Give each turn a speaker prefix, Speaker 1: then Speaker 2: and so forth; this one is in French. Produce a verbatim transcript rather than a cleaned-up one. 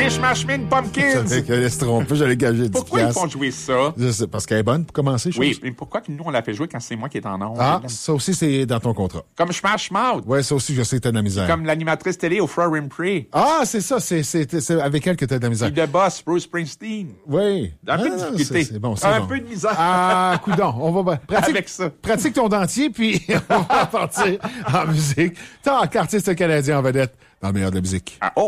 Speaker 1: Les Smashing Pumpkins!
Speaker 2: Laisse tromper, j'allais gager dix
Speaker 1: Pourquoi ils
Speaker 2: piastres.
Speaker 1: font jouer ça?
Speaker 2: Je sais, parce qu'elle est bonne pour commencer, je
Speaker 1: Oui,
Speaker 2: pense.
Speaker 1: mais pourquoi que nous, on l'a fait jouer quand c'est moi qui est en ondes?
Speaker 2: Ah, ça aussi, c'est dans ton contrat.
Speaker 1: Comme Smash Mouth.
Speaker 2: Ouais, ça aussi, je sais que t'as de la misère.
Speaker 1: Comme l'animatrice télé au Fro Winfrey.
Speaker 2: Ah, c'est ça, c'est, c'est, c'est avec elle que t'as de la misère.
Speaker 1: Puis The Boss, Bruce Springsteen.
Speaker 2: Oui.
Speaker 1: Un peu de
Speaker 2: Ah,
Speaker 1: difficulté.
Speaker 2: c'est, c'est bon, c'est
Speaker 1: Un
Speaker 2: bon.
Speaker 1: peu de misère.
Speaker 2: Ah, coudonc, on va pratique,
Speaker 1: Avec ça.
Speaker 2: pratique ton dentier, puis on va partir en musique. Tant qu'artiste canadien en vedette dans le meilleur de la musique.
Speaker 1: Ah, oh.